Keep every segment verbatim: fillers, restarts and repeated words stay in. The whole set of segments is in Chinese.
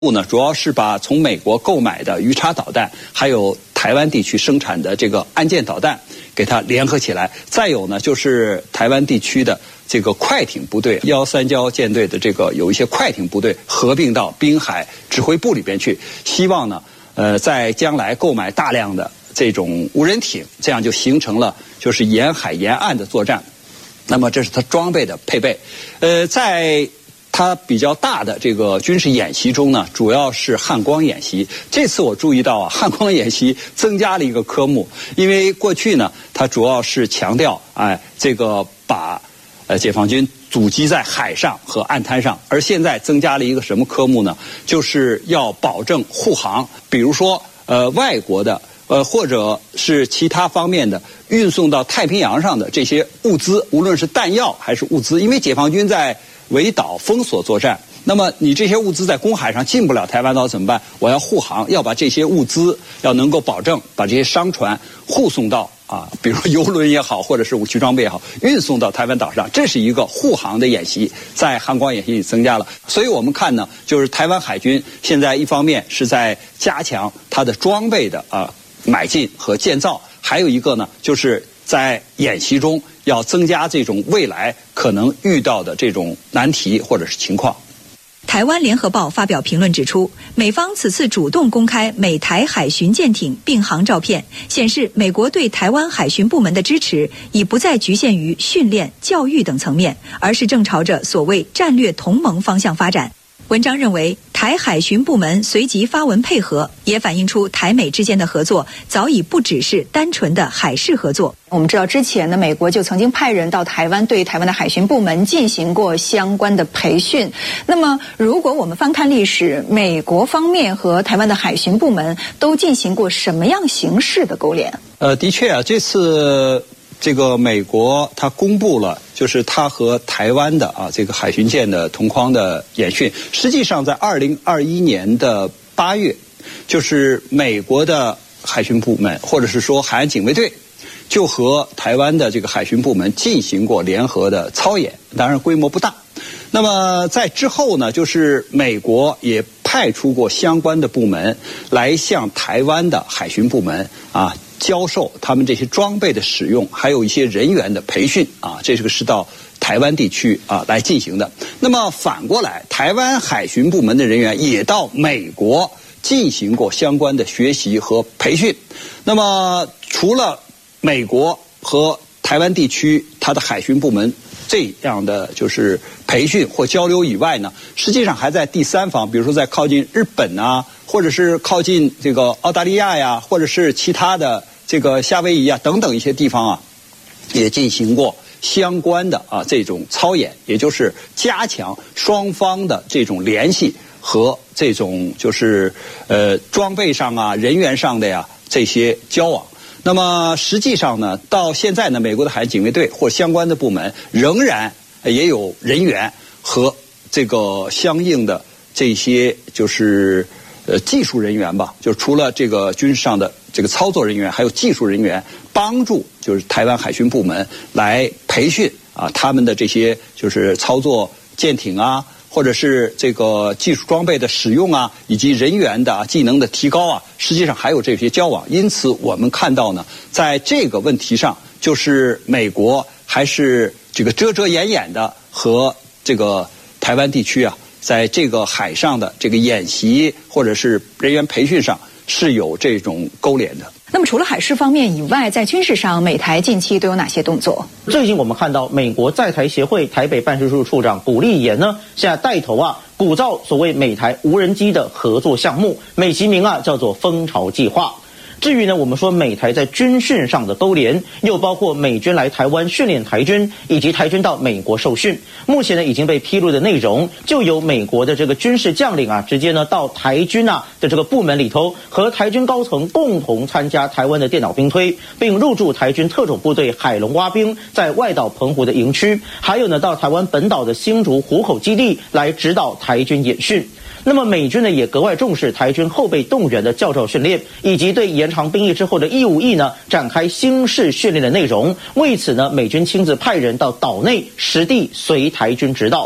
呢，主要是把从美国购买的鱼叉导弹，还有台湾地区生产的这个岸舰导弹，给它联合起来。再有呢，就是台湾地区的这个快艇部队，幺三幺舰队的这个有一些快艇部队合并到滨海指挥部里边去，希望呢，呃，在将来购买大量的这种无人艇，这样就形成了就是沿海沿岸的作战。那么这是它装备的配备，呃，在它比较大的这个军事演习中呢，主要是汉光演习。这次我注意到啊，汉光演习增加了一个科目，因为过去呢，它主要是强调哎，这个把呃解放军阻击在海上和岸滩上，而现在增加了一个什么科目呢？就是要保证护航，比如说呃外国的。呃，或者是其他方面的运送到太平洋上的这些物资，无论是弹药还是物资，因为解放军在围岛封锁作战，那么你这些物资在公海上进不了台湾岛怎么办？我要护航，要把这些物资要能够保证把这些商船护送到啊，比如说邮轮也好，或者是武器装备也好，运送到台湾岛上，这是一个护航的演习，在汉光演习里增加了。所以我们看呢，就是台湾海军现在一方面是在加强它的装备的啊。买进和建造，还有一个呢，就是在演习中要增加这种未来可能遇到的这种难题或者是情况。 台湾联合报发表评论指出，美方此次主动公开美台海巡舰艇并航照片，显示美国对台湾海巡部门的支持已不再局限于训练、教育等层面，而是正朝着所谓战略同盟方向发展。文章认为，台海巡部门随即发文配合，也反映出台美之间的合作早已不只是单纯的海事合作。 我们知道之前呢，美国就曾经派人到台湾，对台湾的海巡部门进行过相关的培训。那么，如果我们翻看历史，美国方面和台湾的海巡部门都进行过什么样形式的勾连？ 呃，的确啊，这次这个美国它公布了，就是它和台湾的啊这个海巡舰的同框的演训。实际上，在二零二一年的八月，就是美国的海巡部门或者是说海岸警卫队，就和台湾的这个海巡部门进行过联合的操演，当然规模不大。那么在之后呢，就是美国也派出过相关的部门来向台湾的海巡部门啊。教授他们这些装备的使用，还有一些人员的培训啊，这是个是到台湾地区啊来进行的。那么反过来，台湾海巡部门的人员也到美国进行过相关的学习和培训。那么除了美国和台湾地区它的海巡部门这样的就是培训或交流以外呢，实际上还在第三方，比如说在靠近日本啊，或者是靠近这个澳大利亚呀，或者是其他的这个夏威夷啊等等一些地方啊，也进行过相关的啊这种操演，也就是加强双方的这种联系和这种就是呃装备上啊、人员上的呀这些交往。那么实际上呢，到现在呢，美国的海岸警卫队或相关的部门仍然也有人员和这个相应的这些就是呃技术人员吧，就除了这个军事上的这个操作人员，还有技术人员帮助就是台湾海巡部门来培训啊他们的这些就是操作舰艇啊，或者是这个技术装备的使用啊，以及人员的、啊、技能的提高啊，实际上还有这些交往。因此我们看到呢，在这个问题上，就是美国还是这个遮遮掩掩的和这个台湾地区啊，在这个海上的这个演习或者是人员培训上是有这种勾连的。 那么除了海事方面以外，在军事上，美台近期都有哪些动作？ 最近我们看到美国在台协会台北办事处处长古立言呢，现在带头啊鼓噪所谓美台无人机的合作项目，美其名啊叫做蜂巢计划。至于呢，我们说美台在军训上的勾连，又包括美军来台湾训练台军，以及台军到美国受训。目前呢已经被披露的内容，就由美国的这个军事将领啊，直接呢到台军啊的这个部门里头，和台军高层共同参加台湾的电脑兵推，并入驻台军特种部队海龙蛙兵在外岛澎湖的营区，还有呢到台湾本岛的新竹湖口基地来指导台军演训。那么美军呢也格外重视台军后备动员的教召训练，以及对延长兵役之后的义务役呢展开新式训练的内容。为此呢，美军亲自派人到岛内实地随台军指导。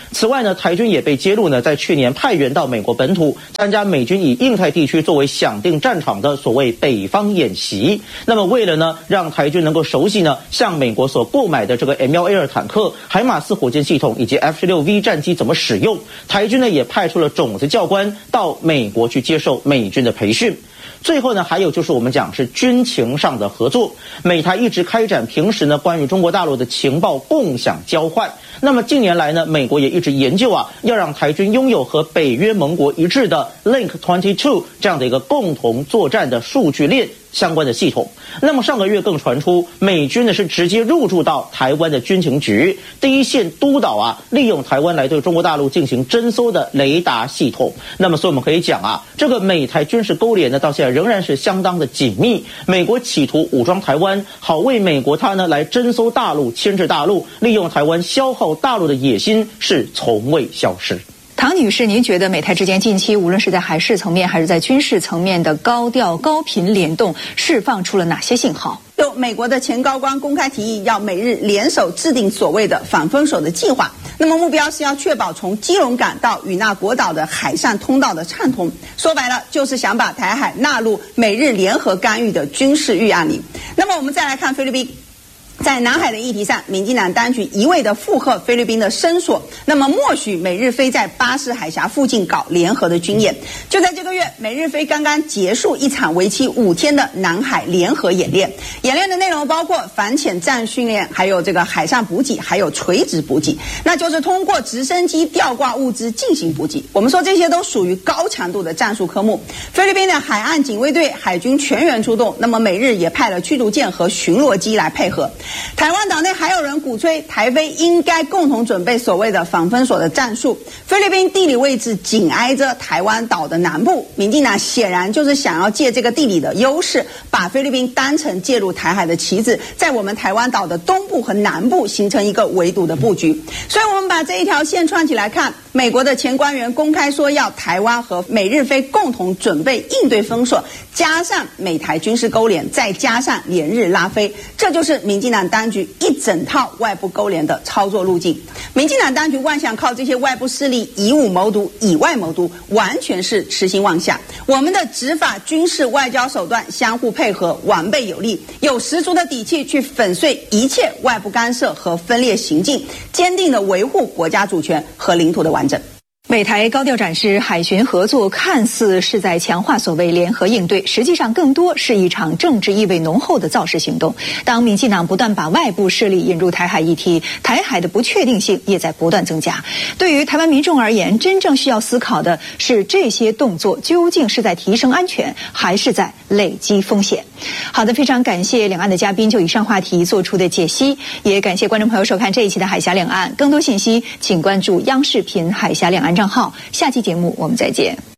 此外呢，台军也被揭露呢，在去年派员到美国本土参加美军以印太地区作为响定战场的所谓北方演习。那么为了呢，让台军能够熟悉呢，向美国所购买的这个 M 一 A 二坦克、海马斯火箭系统以及 F 十六 V 战机怎么使用，台军呢也派出了种子教官到美国去接受美军的培训。最后呢，还有就是我们讲是军情上的合作，美台一直开展平时呢关于中国大陆的情报共享交换。那么近年来呢，美国也一直研究啊，要让台军拥有和北约盟国一致的 Link 二十二这样的一个共同作战的数据链相关的系统。那么上个月更传出，美军呢是直接入驻到台湾的军情局，第一线督导啊，利用台湾来对中国大陆进行侦搜的雷达系统。那么所以我们可以讲啊，这个美台军事勾连呢，到现在仍然是相当的紧密。美国企图武装台湾，好为美国他呢来侦搜大陆、牵制大陆，利用台湾消耗大陆的野心是从未消失。 唐女士，您觉得美台之间近期无论是在海事层面还是在军事层面的高调高频联动，释放出了哪些信号？ 就美国的前高官公开提议，要美日联手制定所谓的反封锁的计划。那么目标是要确保从基隆港到与那国岛的海上通道的畅通。说白了，就是想把台海纳入美日联合干预的军事预案里。那么我们再来看菲律宾。在南海的议题上，民进党当局一味的附和菲律宾的申索，那么默许美日菲在巴士海峡附近搞联合的军演。就在这个月，美日菲刚刚结束一场为期五天的南海联合演练，演练的内容包括反潜战训练，还有这个海上补给，还有垂直补给，那就是通过直升机吊挂物资进行补给。我们说这些都属于高强度的战术科目。菲律宾的海岸警卫队、海军全员出动，那么美日也派了驱逐舰和巡逻机来配合。台湾岛内还有人鼓吹台菲应该共同准备所谓的反封锁的战术。菲律宾地理位置紧挨着台湾岛的南部，民进党显然就是想要借这个地理的优势，把菲律宾当成介入台海的棋子，在我们台湾岛的东部和南部形成一个围堵的布局。所以我们把这一条线串起来看，美国的前官员公开说要台湾和美日菲共同准备应对封锁，加上美台军事勾连，再加上连日拉菲，这就是民进党当局一整套外部勾连的操作路径。民进党当局妄想靠这些外部势力以武谋独、以外谋独，完全是痴心妄想。我们的执法、军事、外交手段相互配合，完备有力，有十足的底气去粉碎一切外部干涉和分裂行径，坚定地维护国家主权和领土的完整。 美台高调展示海巡合作，看似是在强化所谓联合应对，实际上更多是一场政治意味浓厚的造势行动。当民进党不断把外部势力引入台海议题，台海的不确定性也在不断增加。对于台湾民众而言，真正需要思考的是这些动作究竟是在提升安全，还是在累积风险。好的，非常感谢两岸的嘉宾就以上话题做出的解析，也感谢观众朋友收看这一期的海峡两岸。更多信息请关注央视频海峡两岸账号。下期节目我们再见。